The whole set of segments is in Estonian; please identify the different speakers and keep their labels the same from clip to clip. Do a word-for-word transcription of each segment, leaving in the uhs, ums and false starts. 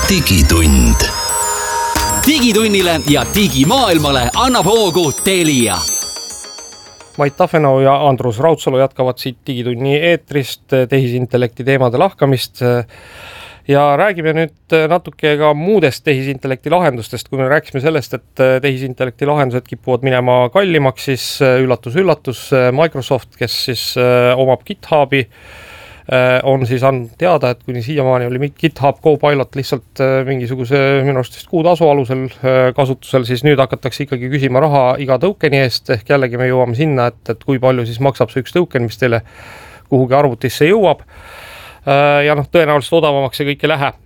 Speaker 1: digitund.
Speaker 2: Digitunnile ja digimaailmale annab hoogu Telia.
Speaker 3: Mait Tafenau ja Andrus Raudsalu jätkavad siit Digitunni eetrist tehisintellekti teemade lahkamist ja räägime nüüd natuke ka muudest tehisintellekti lahendustest. Kui me rääkisime sellest, et tehisintellekti lahendused kipuvad minema kallimaks, siis üllatus, üllatus, Microsoft, kes siis omab GitHubi, on siis andnud teada, et kuni siiamaani oli GitHub Copilot lihtsalt mingisuguse minu arust kuutasu alusel kasutusel, siis nüüd hakatakse ikkagi küsima raha iga tõukeni eest, ehk jällegi me jõuame sinna, et, et kui palju siis maksab see üks tõuken, mis teile kuhugi arvutisse jõuab. Ja noh, tõenäoliselt odavamaks see kõik ei lähe.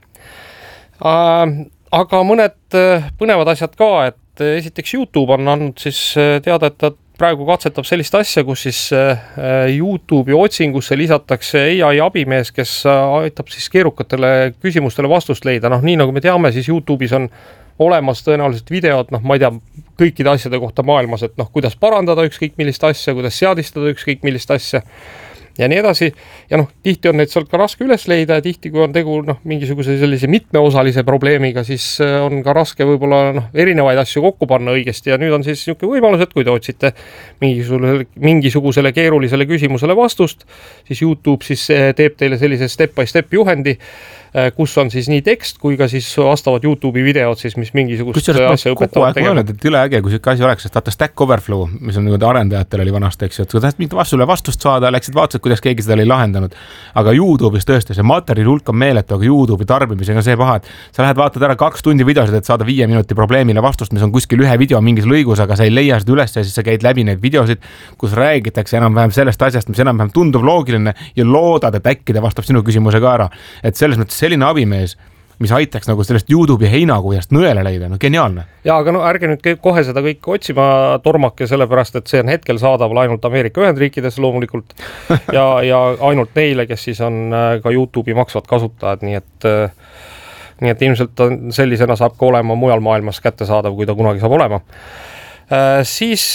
Speaker 3: Aga mõned põnevad asjad ka, et esiteks YouTube on andnud siis teada, et ta praegu katsetab sellist asja, kus siis YouTube'i otsingusse lisatakse A I abimees, kes aitab siis keerukatele küsimustele vastust leida. Noh, nii nagu me teame, siis YouTube'is on olemas tõenäoliselt videod, noh, ma ei tea, kõikide asjade kohta maailmas, et noh, kuidas parandada ükskõik millist asja, kuidas seadistada ükskõik millist asja ja nii edasi. Ja noh, tihti on neid sealt ka raske üles leida ja tihti, kui on tegu noh, mingisuguse sellise mitmeosalise probleemiga, siis on ka raske võib-olla noh, erinevaid asju kokku panna õigesti ja nüüd on siis niisugune võimalus, et kui te otsite mingisugusele, mingisugusele keerulisele küsimusele vastust, siis YouTube siis teeb teile sellise step by step juhendi, kus on siis nii tekst kui ka siis vastavad YouTube'i videod, siis mis mingisugust asja õpetavad tegema.
Speaker 4: Mõelnud, et üle äge, kui see asi oleks, sest vaata Stack Overflow, mis on nagu arendajatel oli vanast, eks, et kui tahad mingit vastule vastust saada, läksid vaatasid, kuidas keegi seda oli lahendanud. Aga YouTube'is tõesti see materjali hulk on meeletu, aga YouTube'i tarbimisega see paha, et sa lähed vaatad ära kaks tundi videosid, et saada viie minuti probleemile vastust, mis on kuskil ühe video mingis lõigus, aga sa ei leia seda üles ja siis sa käid läbi neid videosid, kus räägitakse enam-vähem sellest asjast, mis enam-vähem tundub loogiline ja loodad, et äkki ta vastab sinu küsimusega ära. Et selles mõttes selline abimees, mis aitaks nagu sellest YouTube'i heinakujast nõele leida, no geniaalne.
Speaker 3: Ja, aga no ärge nüüd kohe seda kõik otsima tormake, sellepärast, et see on hetkel saadaval ainult Ameerika Ühendriikides loomulikult ja, ja ainult neile, kes siis on ka YouTube'i maksvad kasutajad, nii et, nii et ilmselt on, sellisena saab ka olema mujal maailmas kättesaadav, kui ta kunagi saab olema. Siis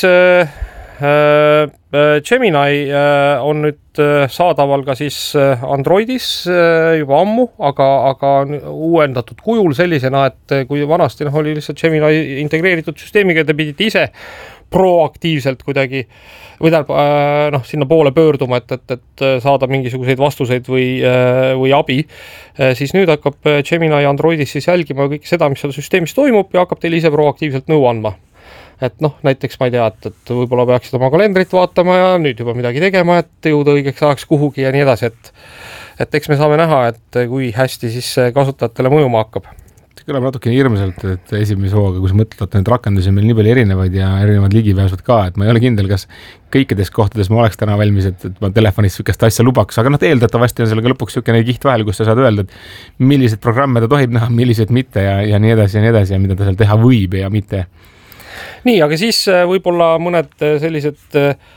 Speaker 3: Gemini on nüüd saadaval ka siis Androidis juba ammu, aga, aga uuendatud kujul sellisena, et kui vanasti noh, oli lihtsalt Gemini integreeritud süsteemiga, te pidite ise proaktiivselt kuidagi või tähendab, noh, sinna poole pöörduma, et, et, et saada mingisuguseid vastuseid või, või abi, siis nüüd hakkab Gemini Androidis siis jälgima kõik seda, mis seal süsteemis toimub ja hakkab teile ise proaktiivselt nõu andma. Et noh, näiteks ma ei tea, et, et võib-olla peaksid oma kalendrit vaatama ja nüüd juba midagi tegema, et jõuda õigeks ajaks kuhugi ja nii edasi, et, et eks me saame näha, et kui hästi siis kasutajatele mõjuma hakkab.
Speaker 4: Kõlab natuke hirmselt, et esimese hooga, kui sa mõtled, et need rakendusi meil nii palju erinevaid ja erinevad ligipääsud ka, et ma ei ole kindel, kas kõikides kohtades ma oleks täna valmis, et, et ma telefonis sükest asja lubaks, aga noh, eeldatavasti on sellega lõpuks sükene kiht vahel, kus sa saad öelda, et millised programme ta tohib näha, millised mitte ja, ja nii edasi ja nii edasi ja mida ta seal teha võib ja mitte.
Speaker 3: Nii, aga siis võib-olla mõned sellised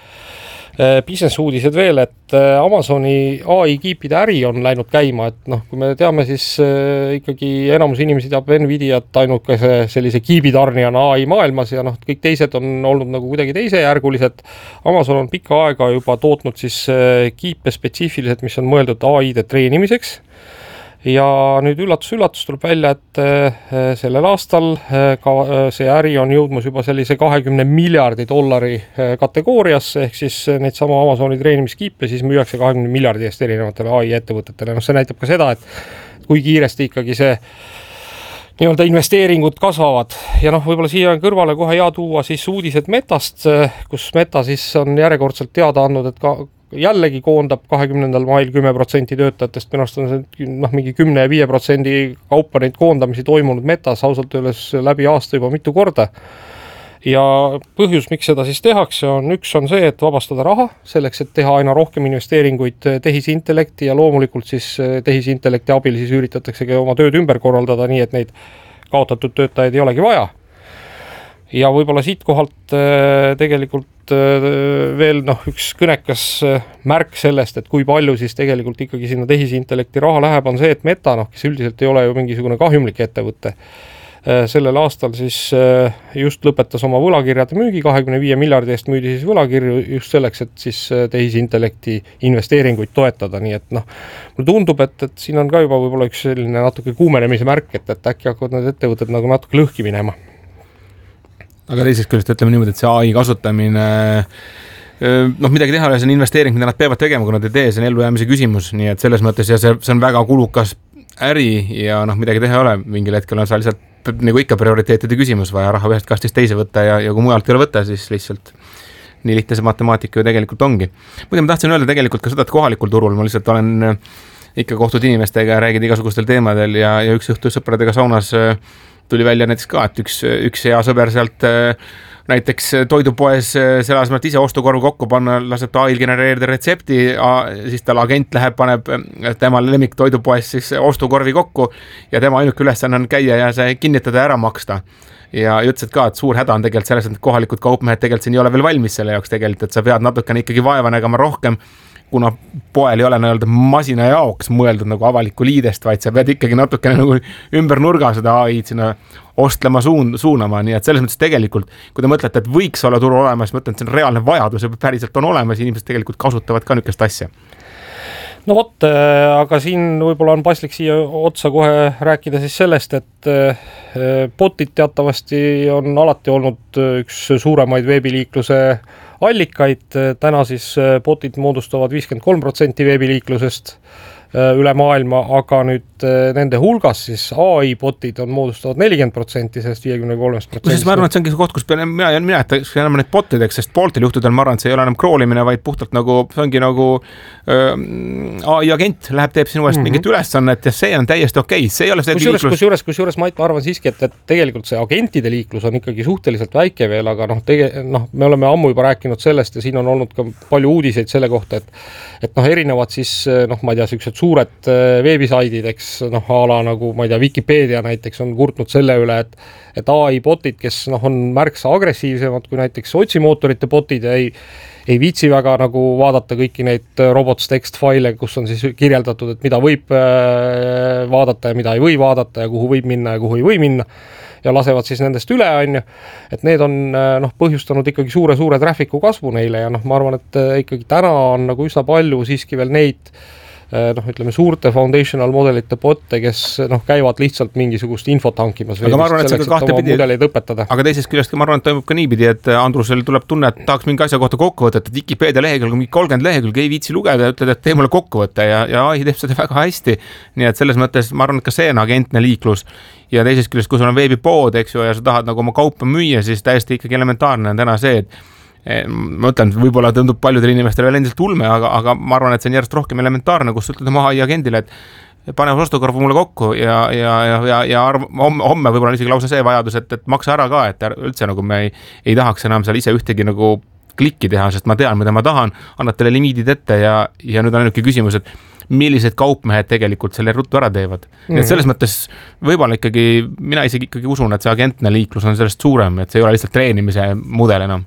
Speaker 3: business uudised veel, et Amazoni A I kiipide äri on läinud käima, et noh, kui me teame, siis ikkagi enamus inimesi teab Nvidiat ainult sellise kiibitarnijana A I maailmas ja noh, kõik teised on olnud nagu kuidagi teisejärgulised. Amazon on pikka aega juba tootnud siis kiipe spetsiifiliselt, mis on mõeldud A I-de treenimiseks. Ja nüüd üllatus, üllatus tuleb välja, et sellel aastal ka see äri on jõudmas juba sellise kahekümne miljardi dollari kategooriasse, ehk siis neid sama Amazoni treenimiskiipe siis müüakse kahekümne miljardi eest erinevatele A I ettevõtetele. No see näitab ka seda, et kui kiiresti ikkagi see nii-öelda investeeringud kasvavad ja noh, võib-olla siia kõrvale kohe hea tuua siis uudised Metast, kus Meta siis on järjekordselt teada andnud, et ka jällegi koondab kahekümnendal mail kümme protsenti töötajatest, minu arust on see noh, mingi kümne ja viie protsendi kaupa neid koondamisi toimunud Metas ausalt öeldes läbi aasta juba mitu korda. Ja põhjus, miks seda siis tehakse, on üks on see, et vabastada raha selleks, et teha aina rohkem investeeringuid tehisintellekti ja loomulikult siis tehisintellekti abil siis üritatakse oma tööd ümber korraldada nii, et neid kaotatud töötajaid ei olegi vaja. Ja võib-olla siit kohalt tegelikult veel noh, üks kõnekas märk sellest, et kui palju siis tegelikult ikkagi sinna tehisintellekti raha läheb, on see, et Meta, noh, kes üldiselt ei ole ju mingisugune kahjumlik ettevõte, sellel aastal siis just lõpetas oma võlakirjade müügi, kahekümne viie miljardi eest müüdi siis võlakirju just selleks, et siis tehisintellekti investeeringuid toetada, nii et noh, mulle tundub, et, et siin on ka juba võib-olla üks selline natuke kuumenemise märk, et, et äkki hakkavad need ettevõtted nagu natuke lõhki minema.
Speaker 4: Aga teisest küljest ütleme niimoodi, et see A I kasutamine, noh, midagi teha, see on investeering, mida nad peavad tegema, kui nad ei tee, see on ellujäämise küsimus, nii et selles mõttes ja see, see on väga kulukas äri ja noh, midagi teha ei ole, mingil hetkel on seal lihtsalt nagu ikka prioriteetide küsimus, vaja raha ühest kastist teise võtta ja, ja kui mujalt ei ole võtta, siis lihtsalt nii lihtne see matemaatika ju tegelikult ongi. Muidu ma tahtsin öelda tegelikult ka seda, et kohalikul turul ma lihtsalt olen ikka kohtud inimestega ja räägid igasugustel teemadel ja, ja üks õhtu sõpradega saunas tuli välja näiteks ka, et üks, üks hea sõber sealt näiteks toidupoes selle asemel, et ise ostukorvu kokku panna, laseb ta A I-l genereerida retsepti, siis tal agent läheb, paneb tema lemmik toidupoes siis ostukorvi kokku ja tema ainuke ülesanne on käia ja see kinnitada ja ära maksta. Ja ütlesid ka, et suur häda on tegelikult selles, et kohalikud kaupmehed tegelikult siin ei ole veel valmis selle jaoks tegelikult, et sa pead natukene ikkagi vaeva nägema rohkem, kuna poel ei ole nii-öelda masina jaoks mõeldud nagu avalikku liidest, vaid sa pead ikkagi natukene nagu ümber nurga seda A I-d sinna ostlema suun, suunama, nii et selles mõttes tegelikult, kui te mõtlete, et võiks olla turul olemas, mõtlen, et see on reaalne vajadus ja päriselt on olemas, inimesed tegelikult kasutavad ka niisugust asja.
Speaker 3: No vot, aga siin võib-olla on paslik siia otsa kohe rääkida siis sellest, et botid teatavasti on alati olnud üks suuremaid veebiliikluse allikaid, täna siis botid moodustavad viiskümmend kolm protsenti veebiliiklusest üle maailma, aga nüüd nende hulgas siis A I botid on moodustavad nelikümmend protsenti sellest viiekümne kolmest protsenti.
Speaker 4: Kusjuures ma arvan, et see ongi see koht, kus peale, mina, mina jätaks enam need botideks, sest pooltel juhtudel ma arvan, et see ei ole enam kroolimine, vaid puhtalt nagu, see ongi nagu öö, A I agent läheb, teeb sinu eest mm -hmm. mingit ülesannet ja see on täiesti okei. See ei ole see
Speaker 3: kusjuures, kusjuures, kusjuures ma arvan siiski, et, et tegelikult see agentide liiklus on ikkagi suhteliselt väike veel, aga noh, tege, noh, me oleme ammu juba rääkinud sellest ja siin on olnud ka palju uudiseid selle kohta, et, et noh, erinevad siis, noh, ma ei tea, sellised suured veebisaidid, eks, noh, ala nagu, ma ei tea, Wikipedia näiteks on kurtnud selle üle, et, et A I botid, kes noh, on märksa agressiivsemad kui näiteks otsimootorite botid ja ei, ei viitsi väga nagu vaadata kõiki neid robots text faile, kus on siis kirjeldatud, et mida võib vaadata ja mida ei või vaadata ja kuhu võib minna ja kuhu ei või minna ja lasevad siis nendest üle, on ju, et need on noh, põhjustanud ikkagi suure-suure trafficu kasvu neile ja noh, ma arvan, et ikkagi täna on nagu üsna palju siiski veel neid noh, ütleme suurte foundational modelite botte, kes noh, käivad lihtsalt mingisugust infot hankimas
Speaker 4: aga ma arvan, et
Speaker 3: selleks,
Speaker 4: et oma
Speaker 3: mudeleid õpetada.
Speaker 4: Aga teisest küljest ma arvan, et toimub ka niipidi, et Andrusel tuleb tunne, et tahaks mingi asja kohta kokkuvõtet, et Wikipedia lehekülg, mingi kolmkümmend lehekülg ei viitsi lugeda ja ütled, et tee mulle kokkuvõtte ja, ja A I teeb seda väga hästi. Nii et selles mõttes ma arvan, et ka see on agentne liiklus ja teisest küljest, kui sul on veebipood, eks ju, ja sa tahad nagu oma kaupa müüa, siis täiesti ikkagi elementaarne on täna see, et ma ütlen, võib-olla tundub paljudel inimestel veel endiselt ulme, aga, aga ma arvan, et see on järjest rohkem elementaarne, kus ütled oma A I agendile, et pane ostukorvu mulle kokku ja, ja, ja, ja, ja arv, homme, homme võib-olla isegi lausa see vajadus, et, et maksa ära ka, et üldse nagu me ei, ei tahaks enam seal ise ühtegi nagu klikki teha, sest ma tean, mida ma tahan, annad teile limiidid ette ja, ja nüüd on ainuke küsimus, et millised kaupmehed tegelikult selle ruttu ära teevad. Mm-hmm. Et selles mõttes võib-olla ikkagi, mina isegi ikkagi usun, et see agentne liiklus on sellest suurem, et see ei ole lihtsalt treenimise mudel enam.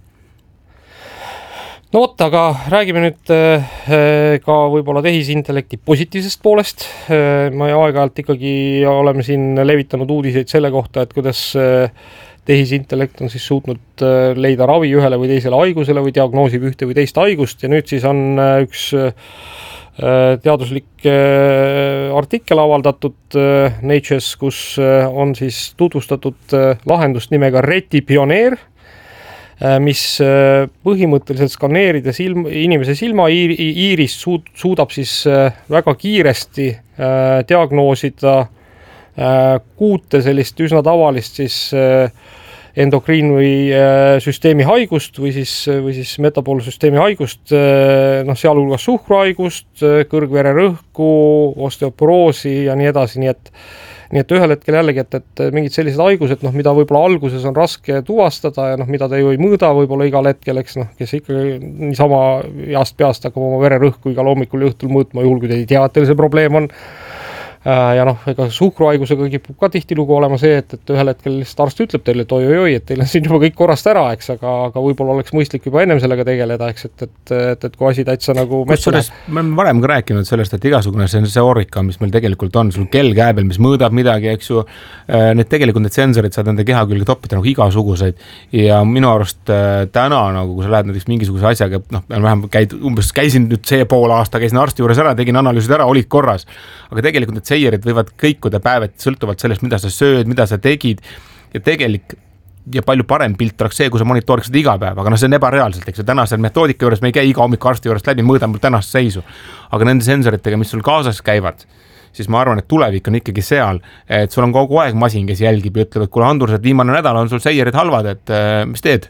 Speaker 3: No vot, aga räägime nüüd ka võib-olla tehisintellekti positiivsest poolest. Me aeg-ajalt ikkagi oleme siin levitanud uudiseid selle kohta, et kuidas tehisintellekt on siis suutnud leida ravi ühele või teisele haigusele või diagnoosib ühte või teist haigust ja nüüd siis on üks teaduslik artikkel avaldatud Nature's, kus on siis tutvustatud lahendust nimega Reti Pioneer, mis põhimõtteliselt skaneerida silm, inimese silma iirist suud, suudab siis väga kiiresti diagnoosida kuute sellist üsna tavalist siis endokriin- või süsteemi haigust või siis, või siis metaboolsüsteemi haigust, noh, sealhulgas suhkruhaigust, kõrgvererõhku, osteoporoosi ja nii edasi, nii et Nii et ühel hetkel jällegi, et, et mingid sellised haigused, no, mida võib-olla alguses on raske tuvastada ja no, mida ta ju ei mõõda võib-olla igal hetkel, eks, no, kes ikka niisama heast peast hakkab oma vererõhku igal hommikul ja õhtul mõõtma, juhul kui te ei tea, et teil see probleem on. ja noh, ega suhkruhaigusega kipub ka tihtilugu olema see, et, et ühel hetkel lihtsalt arst ütleb teile, et oi-oi-oi, et teil on siin juba kõik korrast ära, eks, aga, aga võib-olla oleks mõistlik juba ennem sellega tegeleda, eks, et, et, et, et kui asi täitsa nagu
Speaker 4: kusjuures me oleme varem ka rääkinud sellest, et igasugune sensoorika, mis meil tegelikult on, sul kell käe peal, mis mõõdab midagi, eks ju, need tegelikult need sensorid saad enda keha külge toppida nagu igasuguseid ja minu arust täna nagu, kui sa lähed näiteks mingisuguse asjaga, noh, vähem käid, umbes käisin nüüd see pool aasta, käisin arsti juures ära, tegin analüüsid ära, olid korras, aga tegelikult need seierid võivad kõikuda päevad sõltuvalt sellest, mida sa sööd, mida sa tegid ja tegelik ja palju parem pilt oleks see, kui sa monitoriksid iga päev, aga noh, see on ebareaalselt, eks ju, tänase metoodika juures me ei käi iga hommik arsti juurest läbi, mõõdame tänast seisu, aga nende sensoritega, mis sul kaasas käivad, siis ma arvan, et tulevik on ikkagi seal, et sul on kogu aeg masin, kes jälgib ja ütleb, et kuule Andrus, et viimane nädal on sul seierid halvad, et äh, mis teed?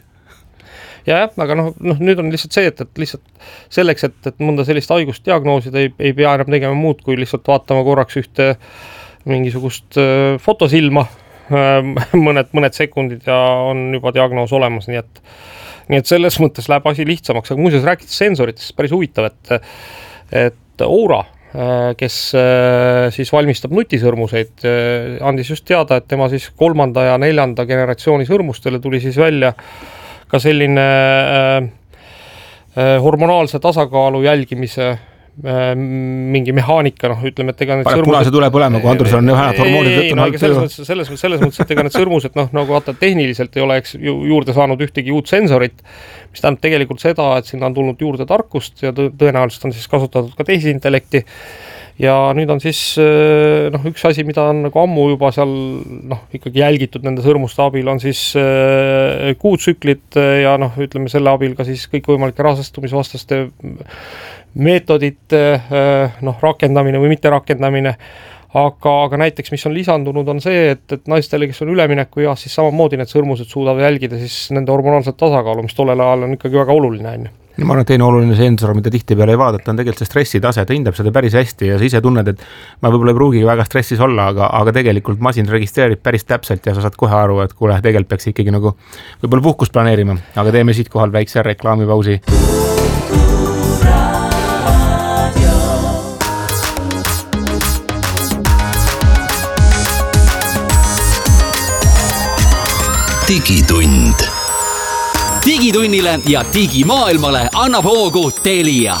Speaker 3: Ja, aga noh, noh, nüüd on lihtsalt see, et, et lihtsalt selleks, et, et mõnda sellist haigust diagnoosida ei, ei pea enam tegema muud, kui lihtsalt vaatama korraks ühte mingisugust äh, fotosilma, äh, mõned, mõned sekundid ja on juba diagnoos olemas, nii et, nii et selles mõttes läheb asi lihtsamaks, aga muuseas rääkides sensoritest, päris huvitav, et, et Oura, äh, kes äh, siis valmistab nutisõrmuseid, äh, andis just teada, et tema siis kolmanda ja neljanda generatsiooni sõrmustele tuli siis välja ka selline äh, äh, hormonaalse tasakaalu jälgimise äh, mingi mehaanika, noh, ütleme, et ega need
Speaker 4: sõrmused... Punase tule põlema, kui Andrus on ühe hormoonid võttu
Speaker 3: no, selles, mõttes, selles, selles mõttes, et ega need sõrmused, noh, nagu vaata, tehniliselt ei ole eks, ju, juurde saanud ühtegi uut sensorit, mis tähendab tegelikult seda, et sinna on tulnud juurde tarkust ja tõenäoliselt on siis kasutatud ka tehisintellekti. Ja nüüd on siis noh, üks asi, mida on nagu ammu juba seal noh, ikkagi jälgitud nende sõrmuste abil, on siis kuutsüklid ja noh, ütleme selle abil ka siis kõik võimalike rasestumisvastaste meetodite noh, rakendamine või mitte rakendamine. Aga, aga näiteks, mis on lisandunud, on see, et, et naistele, kes on ülemineku ja siis samamoodi need sõrmused suudavad jälgida siis nende hormonaalset tasakaalu, mis tollel ajal on ikkagi väga oluline. On.
Speaker 4: No, ma arvan, et teine oluline sensor, mida tihti peale ei vaadata, on tegelikult see stressitase, ta hindab seda päris hästi ja sa ise tunned, et ma võib-olla ei pruugi väga stressis olla, aga, aga tegelikult masin registreerib päris täpselt ja sa saad kohe aru, et kuule, tegelikult peaks ikkagi nagu võib-olla puhkust planeerima, aga teeme siit kohal väikse reklaamipausi.
Speaker 2: digitund. Digitunnile ja digimaailmale annab hoogu Telia.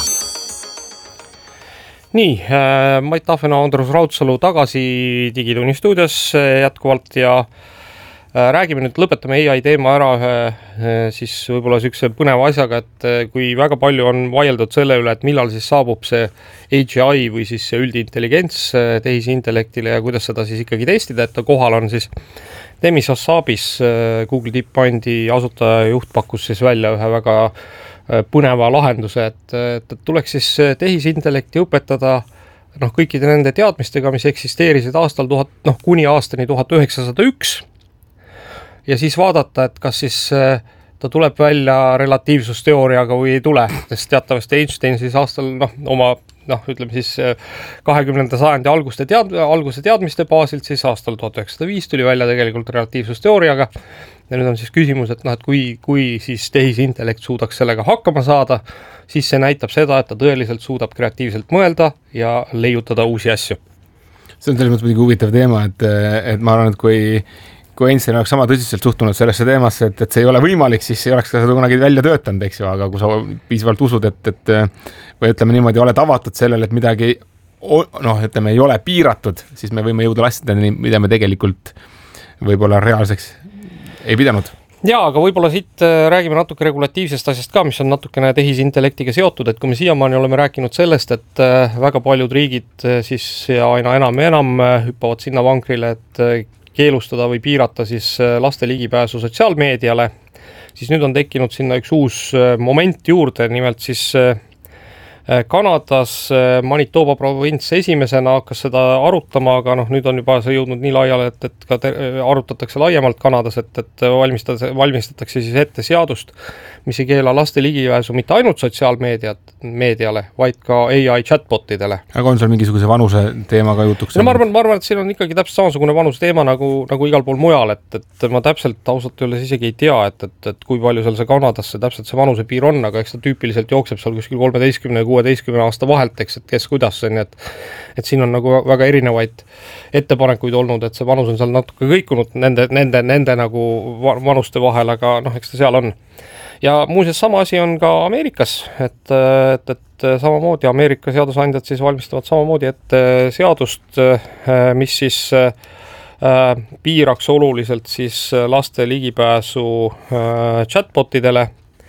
Speaker 3: Nii, äh, Mait Tahvena, Andrus Raudsalu tagasi Digitunni stuudios jätkuvalt ja äh, räägime nüüd, lõpetame A I teema ära ühe äh, siis võib-olla sükse põneva asjaga, et äh, kui väga palju on vaieldud selle üle, et millal siis saabub see A G I või siis see üldintelligents äh, tehisintellektile ja kuidas seda siis ikkagi testida, et ta kohal on siis Demis Hassabis, Google DeepMindi asutaja juht pakkus siis välja ühe väga põneva lahenduse, et, et tuleks siis tehisintellekti õpetada noh, kõikide nende teadmistega, mis eksisteerisid aastal tuhat, noh, kuni aastani tuhat üheksasada üks ja siis vaadata, et kas siis ta tuleb välja relatiivsusteooriaga või ei tule, sest teatavasti Einstein siis aastal noh, oma noh, ütleme siis kahekümnenda sajandi alguste tead, alguse teadmiste baasilt siis aastal tuhat üheksasada viis tuli välja tegelikult relatiivsusteooriaga ja nüüd on siis küsimus, et noh, et kui, kui siis tehisintellekt suudaks sellega hakkama saada, siis see näitab seda, et ta tõeliselt suudab kreatiivselt mõelda ja leiutada uusi asju.
Speaker 4: See on selles mõttes muidugi huvitav teema, et, et ma arvan, et kui kui Einstein oleks sama tõsiselt suhtunud sellesse teemasse, et, et see ei ole võimalik, siis ei oleks ka seda kunagi välja töötanud, eks ju, aga kui sa piisavalt usud, et, et või ütleme niimoodi, oled avatud sellele, et midagi noh, ütleme, ei ole piiratud, siis me võime jõuda lastideni, mida me tegelikult võib-olla reaalseks ei pidanud.
Speaker 3: Jaa, aga võib-olla siit räägime natuke regulatiivsest asjast ka, mis on natukene tehisintellektiga seotud, et kui me siiamaani oleme rääkinud sellest, et väga paljud riigid siis ja aina enam ja enam hüppavad sinna vankrile, et keelustada või piirata siis laste ligipääsu sotsiaalmeediale, siis nüüd on tekkinud sinna üks uus moment juurde, nimelt siis Kanadas Manitoba provints esimesena hakkas seda arutama, aga noh, nüüd on juba see jõudnud nii laiale, et, et ka te, arutatakse laiemalt Kanadas, et, et valmistatakse, valmistatakse siis ette seadust, mis ei keela laste ligipääsu mitte ainult sotsiaalmeediat, meediale, vaid ka A I chatbotidele.
Speaker 4: Aga on seal mingisuguse vanuse teema ka jutuks?
Speaker 3: No ma arvan, ma arvan, et siin on ikkagi täpselt samasugune vanuse teema nagu, nagu igal pool mujal, et, et ma täpselt ausalt üles isegi ei tea, et, et, et kui palju seal see Kanadasse täpselt see vanuse piir on, aga eks ta tüüpiliselt jookseb seal kuskil kolmeteistkümne ja kuueteistkümne aasta vahelt, eks, et kes kuidas see, nii et et siin on nagu väga erinevaid ettepanekuid olnud, et see vanus on seal natuke kõikunud nende, nende, nende nagu vanuste vahel, aga noh, eks ta seal on. Ja muuseas sama asi on ka Ameerikas, et, et, et samamoodi Ameerika seadusandjad siis valmistavad samamoodi ette seadust, mis siis piiraks oluliselt siis laste ligipääsu chatbotidele.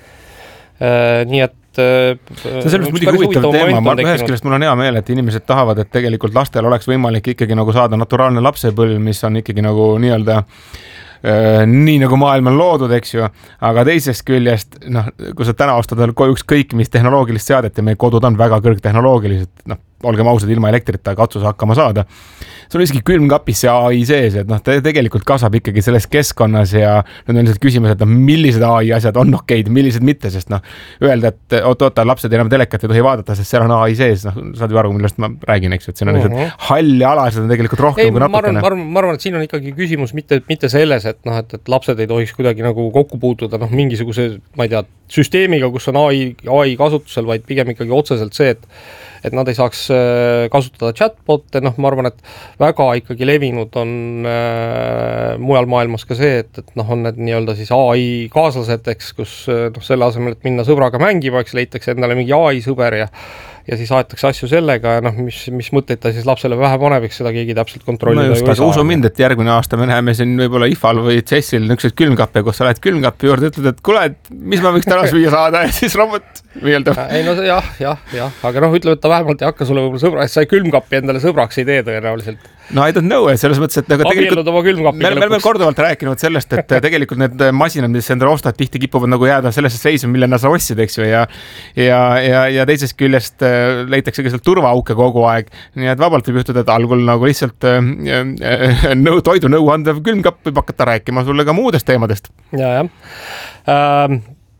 Speaker 3: Nii et
Speaker 4: see on sellest muidugi huvitav teema, ma ühest küljest mul on hea meel, et inimesed tahavad, et tegelikult lastel oleks võimalik ikkagi nagu saada naturaalne lapsepõlv, mis on ikkagi nagu nii-öelda äh, nii nagu maailm on loodud, eks ju, aga teisest küljest, noh, kui sa täna ostad kojuks kõik, mis tehnoloogilist seadet ja meie kodud on väga kõrgtehnoloogilised, noh, olgem ausad, ilma elektrita katsus hakkama saada. Sul on isegi külmkapis see A I sees, et noh, ta tegelikult kasvab ikkagi selles keskkonnas ja nüüd on lihtsalt küsimus, et noh, millised A I asjad on okeid, millised mitte, sest noh, öelda, et oot-oota, lapsed enam telekat ei tohi vaadata, sest seal on A I sees, noh, saad ju aru, millest ma räägin, eks, et siin on lihtsalt uh -huh. halli alasid on tegelikult rohkem
Speaker 3: ei,
Speaker 4: kui natukene.
Speaker 3: Ma arvan, ma arvan, et siin on ikkagi küsimus mitte, mitte selles, et noh, et, et lapsed ei tohiks kuidagi nagu kokku puutuda, noh, mingisuguse, ma ei tea, süsteemiga, kus on A I, A I kasutusel, vaid pigem ikkagi otseselt see, et et nad ei saaks kasutada chatbotte, noh, ma arvan, et väga ikkagi levinud on äh, mujal maailmas ka see, et, et noh, on need nii-öelda siis A I kaaslased, eks, kus noh, selle asemel, et minna sõbraga mängima, eks, leitakse endale mingi A I sõber ja ja siis aetakse asju sellega ja noh, mis, mis mõtteid ta siis lapsele vähe paneb, eks seda keegi täpselt kontrollida
Speaker 4: no just, aga usu mind, et järgmine aasta me näeme siin võib-olla I F A-l või C E S-il niisuguseid külmkappe, kus sa lähed külmkapi juurde, ütled, et kuule, et mis ma võiks täna süüa saada ja siis robot meeldab.
Speaker 3: Ei no jah, jah, jah, aga noh, ütleme, et ta vähemalt ei hakka sulle võib-olla sõbra, et sa ei külmkappi endale sõbraks ei tee tõenäoliselt.
Speaker 4: No I don't know, selles mõttes, et nagu
Speaker 3: tegelikult
Speaker 4: me oleme korduvalt rääkinud sellest, et tegelikult need masinad, mis endale ostad, tihti kipuvad nagu jääda sellesse seisu, millena sa ostsid, eks ju, ja ja, ja, ja teisest küljest leitakse ka sealt turvaauke kogu aeg, nii et vabalt võib juhtuda, et algul nagu lihtsalt äh, nõu, toidu nõu andev külmkapp võib hakata rääkima sulle ka muudest teemadest.
Speaker 3: Ja, jah. Ähm.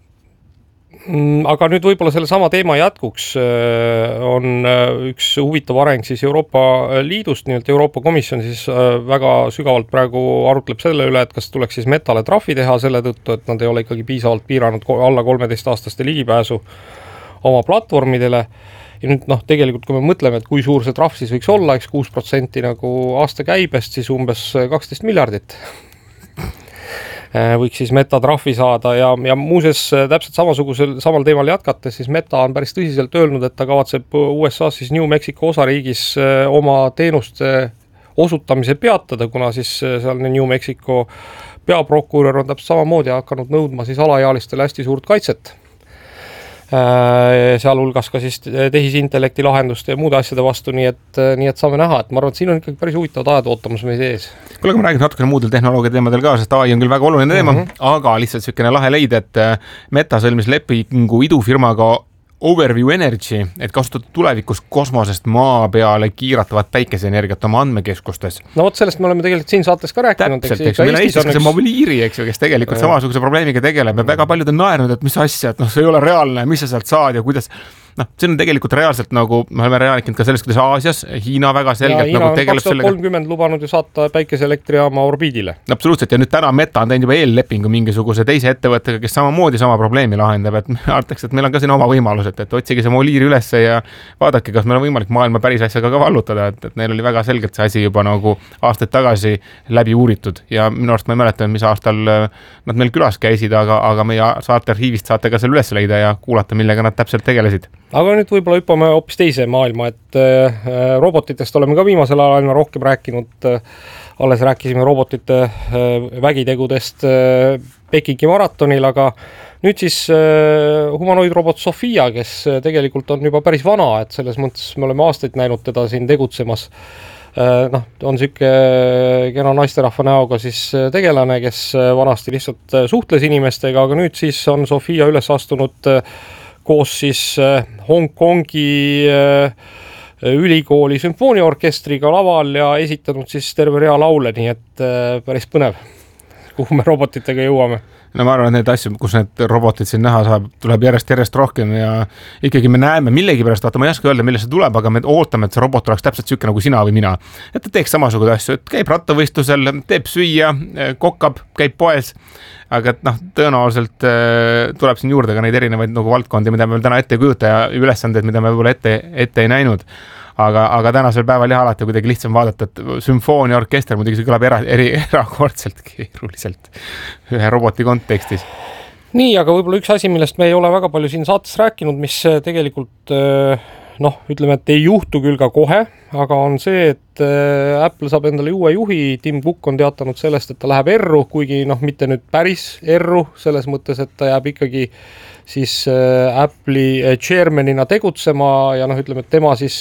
Speaker 3: Aga nüüd võib-olla selle sama teema jätkuks on üks huvitav areng siis Euroopa Liidust, nimelt Euroopa Komisjon siis väga sügavalt praegu arutleb selle üle, et kas tuleks siis Metale trahvi teha selle tõttu, et nad ei ole ikkagi piisavalt piiranud alla kolmeteistaastaste ligipääsu oma platvormidele. Ja nüüd noh, tegelikult kui me mõtleme, et kui suur see trahv siis võiks olla, eks kuus protsenti nagu aasta käibest, siis umbes kaksteist miljardit võiks siis Meta trahvi saada ja, ja muuseas täpselt samasugusel samal teemal jätkates, siis Meta on päris tõsiselt öelnud, et ta kavatseb U S A siis New Mexico osariigis oma teenuste osutamise peatada, kuna siis seal New Mexico peaprokurör on täpselt samamoodi hakanud nõudma siis alaealistele hästi suurt kaitset. Sealhulgas ka siis tehisintellekti lahenduste ja muude asjade vastu, nii et, nii et saame näha, et ma arvan, et siin on ikkagi päris huvitavad ajad ootamas meid ees.
Speaker 4: Kuule, ma räägin natukene muudel tehnoloogia teemadel ka, sest A I on küll väga oluline teema, mm -hmm. aga lihtsalt selline lahe leid, et Meta sõlmis lepingu idufirmaga Overview Energy, et kasutada tulevikus kosmosest maa peale kiiratavat päikeseenergiat oma andmekeskustes.
Speaker 3: No vot, sellest me oleme tegelikult siin saates ka rääkinud.
Speaker 4: Täpselt, eks, meil on Eestis ka see mobiiliiri, eks ju, kes tegelikult ja. samasuguse probleemiga tegeleb ja väga paljud on naernud, et mis asja, et noh, see ei ole reaalne, mis sa sealt saad ja kuidas. Noh, see on tegelikult reaalselt nagu, me oleme rääkinud ka sellest, kuidas Aasias, Hiina väga selgelt ja, nagu tegeleb sellega.
Speaker 3: kaks tuhat kolmkümmend lubanud ju saata päikeseelektrijaama orbiidile.
Speaker 4: Absoluutselt, ja nüüd täna Meta on teinud juba eellepingu mingisuguse teise ettevõttega, kes samamoodi sama probleemi lahendab, et artaks, et meil on ka siin oma võimalused, et otsige see mobiiliiri ülesse ja vaadake, kas meil on võimalik maailma päris asjaga ka vallutada, et, et neil oli väga selgelt see asi juba nagu aastaid tagasi läbi uuritud ja minu arust ma ei mäleta, mis aastal nad meil külas käisid, aga, aga meie saate arhiivist saate ka seal üles leida ja kuulata, millega nad täpselt tegelesid.
Speaker 3: Aga nüüd võib-olla hüppame hoopis teise maailma, et äh, robotitest oleme ka viimasel ajal aina rohkem rääkinud. Äh, alles rääkisime robotite äh, vägitegudest äh, Pekingi maratonil, aga nüüd siis äh, humanoidrobot Sofia, kes tegelikult on juba päris vana, et selles mõttes me oleme aastaid näinud teda siin tegutsemas. Äh, noh, on siuke kena naisterahva näoga siis tegelane, kes vanasti lihtsalt suhtles inimestega, aga nüüd siis on Sofia üles astunud äh, koos siis Hongkongi ülikooli sümfooniaorkestriga laval ja esitanud siis terve rea laule, nii et päris põnev, kuhu me robotitega jõuame.
Speaker 4: no ma arvan, et need asju, kus need robotid siin näha saab, tuleb järjest-järjest rohkem ja ikkagi me näeme millegipärast, vaata ma ei oska öelda, millest see tuleb, aga me ootame, et see robot oleks täpselt siuke nagu sina või mina. Et ta teeks samasugused asju, et käib rattavõistlusel, teeb süüa, kokkab, käib poes, aga et noh, tõenäoliselt äh, tuleb siin juurde ka neid erinevaid nagu valdkondi, mida me veel täna ette ei kujuta ja ülesanded, mida me võib-olla ette, ette ei näinud. Aga, aga tänasel päeval jah alati kuidagi lihtsam vaadata, et sümfoonia orkester muidugi see kõlab era, eri, erakordselt keeruliselt ühe roboti kontekstis.
Speaker 3: Nii, aga võib-olla üks asi, millest me ei ole väga palju siin saates rääkinud, mis tegelikult noh, ütleme, et ei juhtu küll ka kohe, aga on see, et Apple saab endale uue juhi, Tim Cook on teatanud sellest, et ta läheb erru, kuigi noh, mitte nüüd päris erru, selles mõttes, et ta jääb ikkagi siis Apple'i chairmanina tegutsema ja noh, ütleme, et tema siis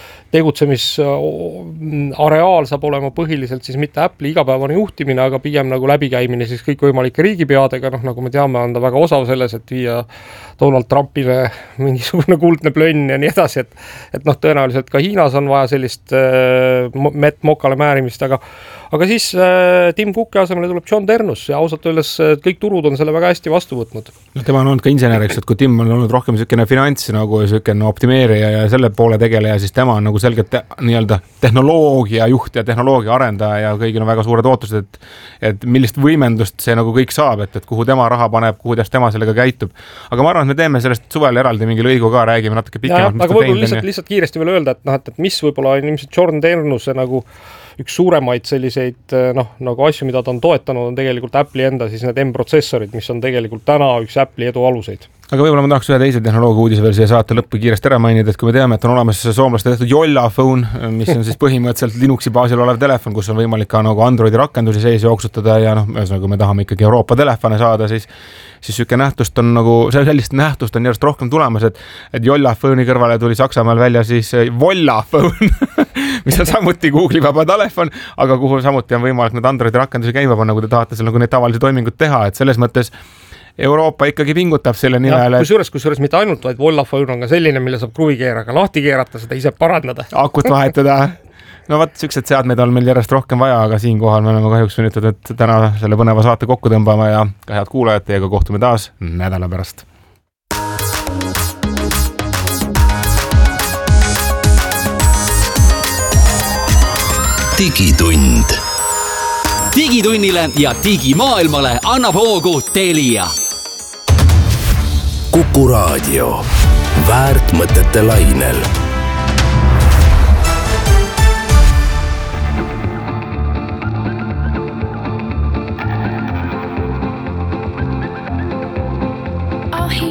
Speaker 3: tegutsemisareaal saab olema põhiliselt siis mitte Apple'i igapäevane juhtimine, aga pigem nagu läbikäimine siis kõikvõimalike riigipeadega, noh nagu me teame, on ta väga osav selles, et viia Donald Trumpile mingisugune kuldne plönn ja nii edasi, et, et noh, tõenäoliselt ka Hiinas on vaja sellist äh, mett mokale määrimist, aga aga siis äh, Tim Cooki asemele tuleb John Ternus ja ausalt öeldes kõik turud on selle väga hästi vastu võtnud.
Speaker 4: No, tema on olnud ka inseneriks, et kui Tim on olnud rohkem selline finants nagu selline optimeerija ja selle poole tegeleja, siis tema on nagu selgelt te, nii-öelda tehnoloogia juht ja tehnoloogia arendaja ja kõigil on väga suured ootused, et, et millist võimendust see nagu kõik saab, et, et kuhu tema raha paneb, kuidas tema sellega käitub. Aga ma arvan, et me teeme sellest suvel eraldi mingi lõigu ka, räägime natuke pikemalt.
Speaker 3: Aga võib-olla lihtsalt, lihtsalt kiiresti veel öelda, et, noh, et, et mis võib-olla on ilmselt John Ternuse nagu üks suuremaid selliseid noh, nagu asju, mida ta on toetanud, on tegelikult Apple'i enda siis need M-protsessorid, mis on tegelikult täna üks Apple'i edu aluseid.
Speaker 4: Aga võib-olla ma tahaks ühe teise tehnoloogia uudise veel siia saate lõppu kiiresti ära mainida, et kui me teame, et on olemas soomlaste tehtud Jolla Phone, mis on siis põhimõtteliselt Linuxi baasil olev telefon, kus on võimalik ka nagu Androidi rakendusi sees jooksutada ja noh, kui me tahame ikkagi Euroopa telefone saada, siis siis süke nähtust on nagu, sellist nähtust on järjest rohkem tulemas, et, et Jolla Phone'i kõrvale tuli Saksamaal välja siis Volla Phone, mis on samuti Google'i vaba telefon, aga kuhu samuti on võimalik need Androidi rakendusi käima panna, kui te tahate seal nagu need tavalisi toimingud teha, et selles mõttes Euroopa ikkagi pingutab selle nimel.
Speaker 3: Kusjuures, kusjuures mitte ainult, vaid Volla Phone on ka selline, mille saab kruvikeeraga lahti keerata, seda ise parandada.
Speaker 4: Akut vahetada. No vaat, süksed seadmeid on meil järjest rohkem vaja, aga siinkohal me oleme kahjuks sunnitud, et täna selle põneva saate kokku tõmbama ja ka head kuulajad, teiega kohtume taas nädala pärast.
Speaker 2: Digitund. Digitunnile ja digimaailmale annab hoogu Telia.
Speaker 1: Kuku Raadio. Väärt mõtete lainel.